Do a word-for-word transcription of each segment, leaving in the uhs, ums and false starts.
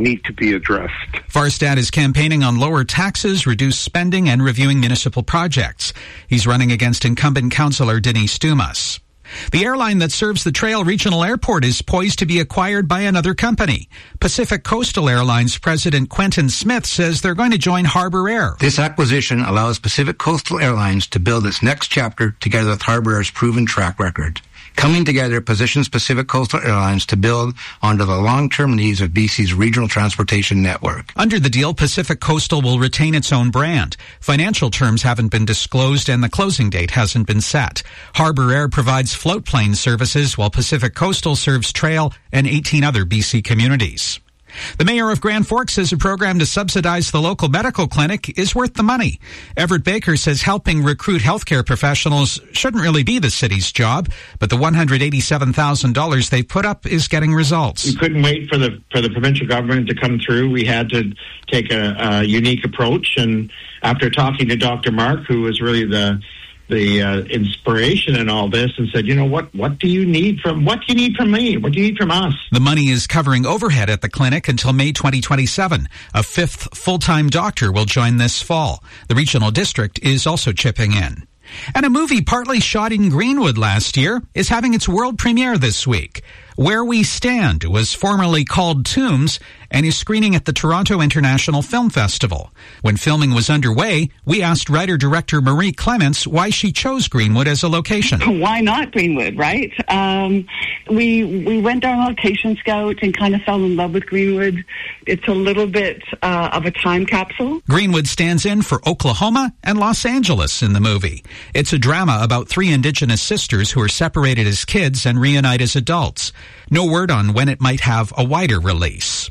need to be addressed. Farstad is campaigning on lower taxes, reduced spending, and reviewing municipal projects. He's running against incumbent councillor Denise Dumas. The airline that serves the Trail Regional Airport is poised to be acquired by another company. Pacific Coastal Airlines President Quentin Smith says they're going to join Harbour Air. This acquisition allows Pacific Coastal Airlines to build its next chapter together with Harbour Air's proven track record. Coming together positions Pacific Coastal Airlines to build onto the long-term needs of B C's regional transportation network. Under the deal, Pacific Coastal will retain its own brand. Financial terms haven't been disclosed and the closing date hasn't been set. Harbour Air provides float plane services while Pacific Coastal serves Trail and eighteen other B C communities. The mayor of Grand Forks says a program to subsidize the local medical clinic is worth the money. Everett Baker says helping recruit healthcare professionals shouldn't really be the city's job, but the one hundred eighty-seven thousand dollars they've put up is getting results. We couldn't wait for the for the provincial government to come through. We had to take a, a unique approach, and after talking to Doctor Mark, who was really the the uh, inspiration in all this, and said, you know, what what do you need from what do you need from me? What do you need from us? The money is covering overhead at the clinic until May twenty twenty-seven. A fifth full-time doctor will join this fall. The regional district is also chipping in. And a movie partly shot in Greenwood last year is having its world premiere this week. Where We Stand was formerly called Tombs and is screening at the Toronto International Film Festival. When filming was underway, we asked writer-director Marie Clements why she chose Greenwood as a location. Why not Greenwood, right? Um, we we went on location scout and kind of fell in love with Greenwood. It's a little bit uh, of a time capsule. Greenwood stands in for Oklahoma and Los Angeles in the movie. It's a drama about three Indigenous sisters who are separated as kids and reunite as adults. No word on when it might have a wider release.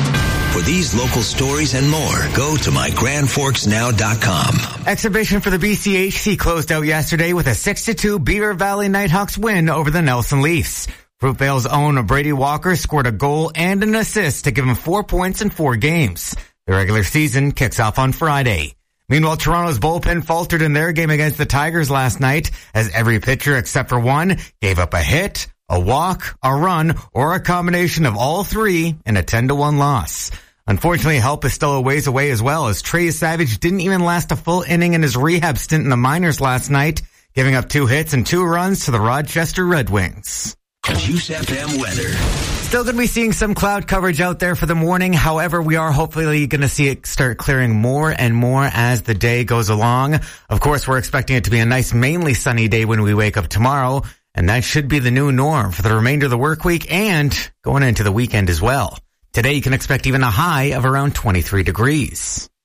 For these local stories and more, go to my grand forks now dot com. Exhibition for the B C H C closed out yesterday with a six to two Beaver Valley Nighthawks win over the Nelson Leafs. Fruitvale's own Brady Walker scored a goal and an assist to give him four points in four games. The regular season kicks off on Friday. Meanwhile, Toronto's bullpen faltered in their game against the Tigers last night as every pitcher except for one gave up a hit, a walk, a run, or a combination of all three in a ten to one loss. Unfortunately, help is still a ways away as well, as Trey Savage didn't even last a full inning in his rehab stint in the minors last night, giving up two hits and two runs to the Rochester Red Wings. Juice F M weather. Still going to be seeing some cloud coverage out there for the morning. However, we are hopefully going to see it start clearing more and more as the day goes along. Of course, we're expecting it to be a nice, mainly sunny day when we wake up tomorrow, and that should be the new norm for the remainder of the work week and going into the weekend as well. Today, you can expect even a high of around twenty-three degrees.